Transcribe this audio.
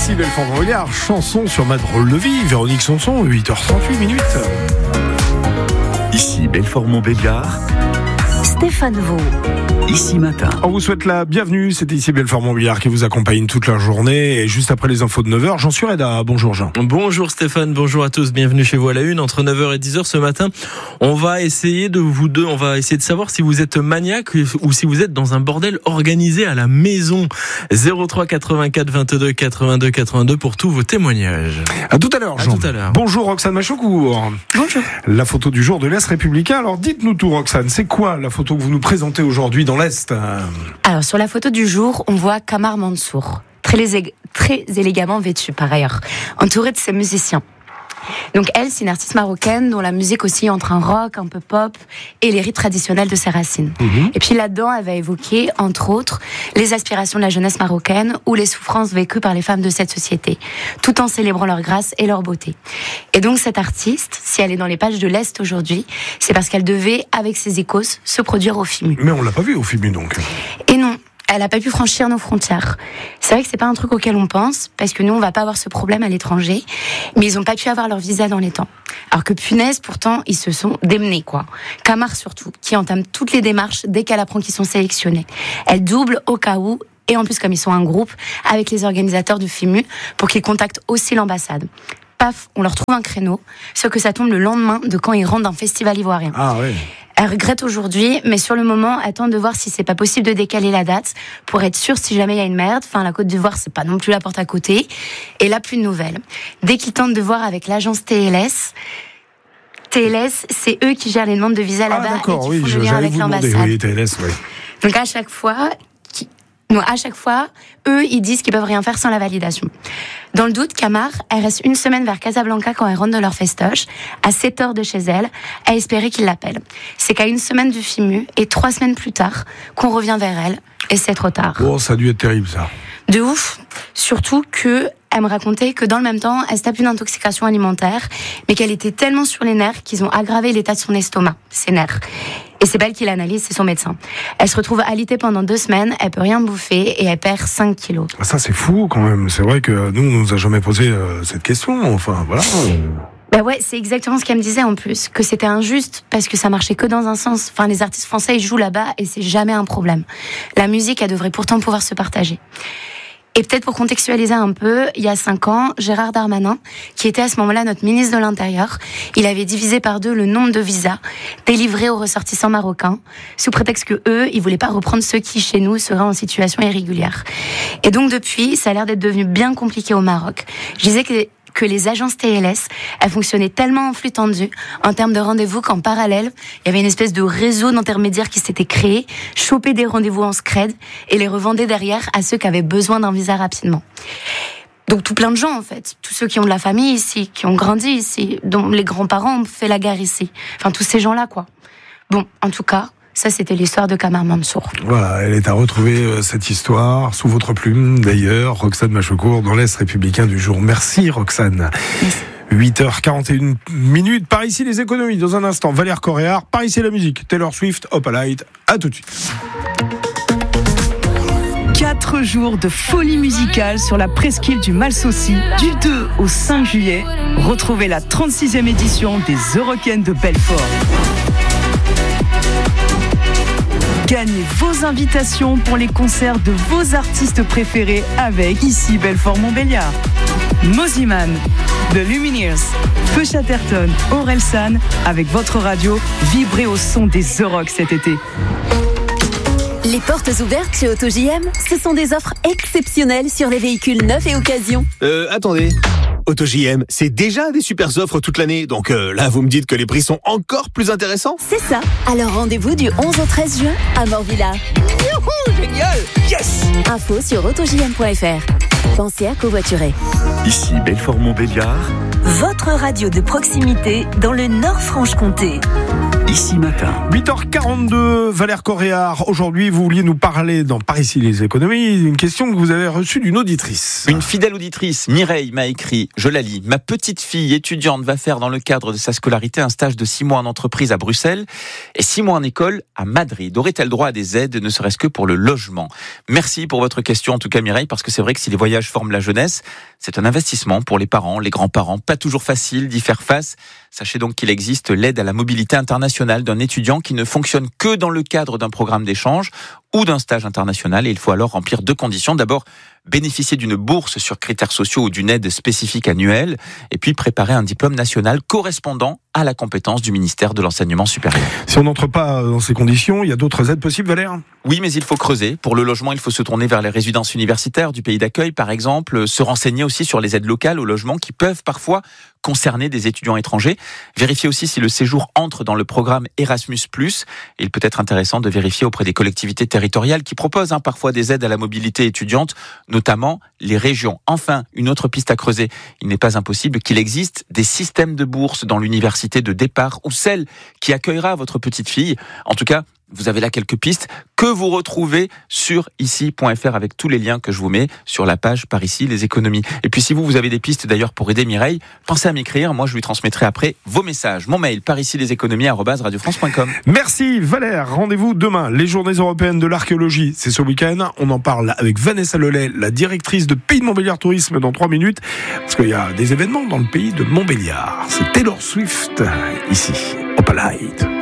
Ici Belfort-Montbéliard, chanson sur ma drôle de vie. Véronique Sanson, 8h38 minutes. Ici Belfort-Montbéliard, Stéphane Vaux. Ici Matin. On vous souhaite la bienvenue, c'est ici Belfort-Montbéliard qui vous accompagne toute la journée. Et juste après les infos de 9h, Jean Sureda. Bonjour Jean. Bonjour Stéphane, bonjour à tous, bienvenue chez vous à la une. Entre 9h et 10h ce matin, on va essayer de savoir si vous êtes maniaque ou si vous êtes dans un bordel organisé à la maison. 03 84 22 82 82 pour tous vos témoignages. À tout à l'heure Jean. À tout à l'heure. Bonjour Roxane Machocourt. Bonjour. La photo du jour de l'Est républicain. Alors dites-nous tout Roxane, c'est quoi la photo que vous nous présentez aujourd'hui dans l'Est ? Alors, sur la photo du jour, on voit Kamar Mansour, très élégamment vêtue par ailleurs, entourée de ses musiciens. Donc elle, c'est une artiste marocaine dont la musique oscille entre un rock, un peu pop et les rythmes traditionnels de ses racines. Et puis là-dedans, elle va évoquer, entre autres, les aspirations de la jeunesse marocaine ou les souffrances vécues par les femmes de cette société, tout en célébrant leur grâce et leur beauté. Et donc cette artiste, si elle est dans les pages de l'Est aujourd'hui, c'est parce qu'elle devait, avec ses écos, se produire au FIMU. Mais on l'a pas vu au FIMU donc. Et non, elle n'a pas pu franchir nos frontières. C'est vrai que c'est pas un truc auquel on pense, parce que nous, on va pas avoir ce problème à l'étranger, mais ils ont pas pu avoir leur visa dans les temps. Alors que punaise, pourtant, ils se sont démenés, quoi. Kamar surtout, qui entame toutes les démarches dès qu'elle apprend qu'ils sont sélectionnés. Elle double au cas où, et en plus, comme ils sont un groupe, avec les organisateurs du FIMU, pour qu'ils contactent aussi l'ambassade. Paf, on leur trouve un créneau, sauf que ça tombe le lendemain de quand ils rentrent d'un festival ivoirien. Ah oui. Elle regrette aujourd'hui, mais sur le moment, elle tente de voir si c'est pas possible de décaler la date pour être sûre si jamais il y a une merde. Enfin, la Côte d'Ivoire, c'est pas non plus la porte à côté. Et là, plus de nouvelles. Dès qu'ils tentent de voir avec l'agence TLS, c'est eux qui gèrent les demandes de visa là-bas et qui font le lien avec l'ambassade. Oui, TLS, oui. Donc à chaque fois, eux, ils disent qu'ils peuvent rien faire sans la validation. Dans le doute, Kamar, elle reste une semaine vers Casablanca quand elle rentre de leur festoche, à 7 heures de chez elle, à espérer qu'ils l'appellent. C'est qu'à une semaine du FIMU, et 3 semaines plus tard, qu'on revient vers elle, et c'est trop tard. Oh, ça a dû être terrible, ça. De ouf. Surtout que elle me racontait que dans le même temps, elle se tape une intoxication alimentaire, mais qu'elle était tellement sur les nerfs qu'ils ont aggravé l'état de son estomac, ses nerfs. Et c'est pas elle qui l'analyse, c'est son médecin. Elle se retrouve alitée pendant 2 semaines, elle peut rien bouffer et elle perd 5 kilos. Ça, c'est fou quand même. C'est vrai que nous, on nous a jamais posé cette question. Enfin, voilà. Bah ouais, c'est exactement ce qu'elle me disait en plus, que c'était injuste parce que ça marchait que dans un sens. Enfin, les artistes français, ils jouent là-bas et c'est jamais un problème. La musique, elle devrait pourtant pouvoir se partager. Et peut-être pour contextualiser un peu, il y a 5 ans, Gérard Darmanin, qui était à ce moment-là notre ministre de l'Intérieur, il avait divisé par 2 le nombre de visas délivrés aux ressortissants marocains, sous prétexte que eux, ils voulaient pas reprendre ceux qui, chez nous, seraient en situation irrégulière. Et donc depuis, ça a l'air d'être devenu bien compliqué au Maroc. Je disais que les agences TLS, elles fonctionnaient tellement en flux tendu, en termes de rendez-vous, qu'en parallèle, il y avait une espèce de réseau d'intermédiaires qui s'était créé, choper des rendez-vous en scred, et les revendait derrière à ceux qui avaient besoin d'un visa rapidement. Donc tout plein de gens, en fait. Tous ceux qui ont de la famille ici, qui ont grandi ici, dont les grands-parents ont fait la guerre ici. Enfin, tous ces gens-là, quoi. Bon, en tout cas, ça, c'était l'histoire de Kamar Mansour. Voilà, elle est à retrouver cette histoire sous votre plume, d'ailleurs, Roxane Machocourt, dans l'Est républicain du jour. Merci, Roxane. Merci. 8h41 minutes. Par ici, les économies. Dans un instant, Valère Coréard. Par ici, la musique. Taylor Swift, Hop Alight. À tout de suite. 4 jours de folie musicale sur la presqu'île du Malsaucy, du 2 au 5 juillet. Retrouvez la 36e édition des Eurocaines de Belfort. Gagnez vos invitations pour les concerts de vos artistes préférés avec ici Belfort-Montbéliard. Mosiman, The Lumineers, Feu Chatterton, Orelsan, avec votre radio, vibrez au son des Eurocs cet été. Les portes ouvertes chez AutoJM, ce sont des offres exceptionnelles sur les véhicules neufs et occasion. Attendez. AutoJM, c'est déjà des super offres toute l'année. Donc là, vous me dites que les prix sont encore plus intéressants ? C'est ça. Alors rendez-vous du 11 au 13 juin à Morvilla. Youhou, génial ! Yes ! Info sur autojm.fr. Pensez à covoiturer. Ici Belfort-Montbéliard, Votre radio de proximité dans le Nord-Franche-Comté. Ici Matin. 8h42, Valère Corréard. Aujourd'hui, vous vouliez nous parler dans Par ici les économies d'une question que vous avez reçue d'une auditrice. Une fidèle auditrice, Mireille, m'a écrit, je la lis. Ma petite fille étudiante va faire dans le cadre de sa scolarité un stage de 6 mois en entreprise à Bruxelles et 6 mois en école à Madrid. Aurait-elle droit à des aides, ne serait-ce que pour le logement? Merci pour votre question, en tout cas Mireille, parce que c'est vrai que si les voyages forment la jeunesse, c'est un investissement pour les parents, les grands-parents. Pas toujours facile d'y faire face. Sachez donc qu'il existe l'aide à la mobilité internationale d'un étudiant qui ne fonctionne que dans le cadre d'un programme d'échange ou d'un stage international, et il faut alors remplir 2 conditions. D'abord, bénéficier d'une bourse sur critères sociaux ou d'une aide spécifique annuelle, et puis préparer un diplôme national correspondant à la compétence du ministère de l'Enseignement supérieur. Si on n'entre pas dans ces conditions, il y a d'autres aides possibles, Valère ? Oui, mais il faut creuser. Pour le logement, il faut se tourner vers les résidences universitaires du pays d'accueil, par exemple, se renseigner aussi sur les aides locales au logement qui peuvent parfois concerner des étudiants étrangers. Vérifier aussi si le séjour entre dans le programme Erasmus+. Il peut être intéressant de vérifier auprès des collectivités territoriales qui proposent parfois des aides à la mobilité étudiante, notamment les régions. Enfin, une autre piste à creuser. Il n'est pas impossible qu'il existe des systèmes de bourse dans l'université de départ ou celle qui accueillera votre petite fille. En tout cas, vous avez là quelques pistes que vous retrouvez sur ici.fr avec tous les liens que je vous mets sur la page Par ici les économies. Et puis si vous avez des pistes d'ailleurs pour aider Mireille, pensez à m'écrire, moi je lui transmettrai après vos messages. Mon mail parici-les-économies@radiofrance.com. Merci Valère, rendez-vous demain. Les journées européennes de l'archéologie, c'est ce week-end. On en parle avec Vanessa Lelay, la directrice de Pays de Montbéliard Tourisme, dans 3 minutes. Parce qu'il y a des événements dans le pays de Montbéliard. C'est Taylor Swift, ici, Opalite.